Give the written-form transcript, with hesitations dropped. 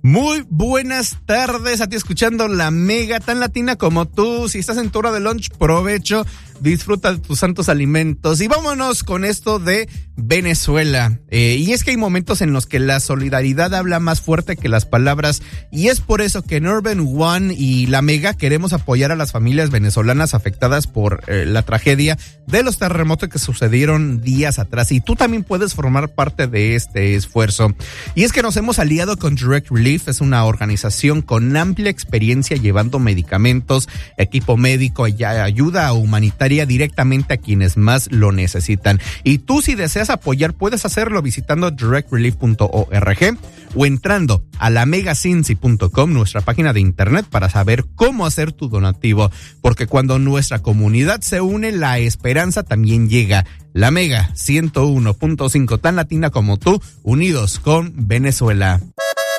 Muy buenas tardes a ti escuchando La Mega, tan latina como tú. Si estás en tu hora de lunch, provecho, disfruta de tus santos alimentos. Y vámonos con esto de Venezuela. Y es que hay momentos en los que la solidaridad habla más fuerte que las palabras. Y es por eso que en Urban One y La Mega queremos apoyar a las familias venezolanas afectadas por la tragedia de los terremotos que sucedieron días atrás. Y tú también puedes formar parte de este esfuerzo. Y es que nos hemos aliado con Direct Relief. Es una organización con amplia experiencia llevando medicamentos, equipo médico y ayuda humanitaria directamente a quienes más lo necesitan. Y tú, si deseas apoyar, puedes hacerlo visitando directrelief.org o entrando a lamegacincy.com, nuestra página de internet, para saber cómo hacer tu donativo. Porque cuando nuestra comunidad se une, la esperanza también llega. La Mega 101.5, tan latina como tú, unidos con Venezuela.